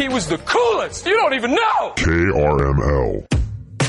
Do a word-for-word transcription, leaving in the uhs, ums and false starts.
he was the coolest. You don't even know. K R M L.